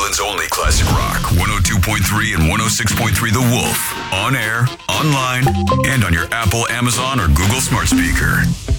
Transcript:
Cleveland's only classic rock, 102.3 and 106.3 The Wolf. On air, online, and on your Apple, Amazon, or Google smart speaker.